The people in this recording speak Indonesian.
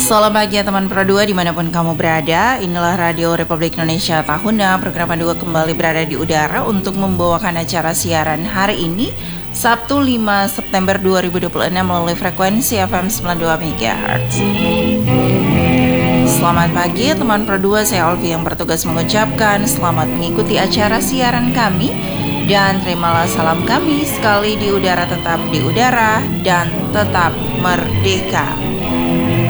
Selamat pagi teman Pro 2 dimanapun kamu berada. Inilah Radio Republik Indonesia Tahuna. Program 2 kembali berada di udara untuk membawakan acara siaran hari ini Sabtu 5 September 2026 melalui frekuensi FM 92 MHz. Selamat pagi teman Pro 2, saya Olvi yang bertugas mengucapkan selamat mengikuti acara siaran kami. Dan terimalah salam kami sekali di udara, tetap di udara dan tetap merdeka.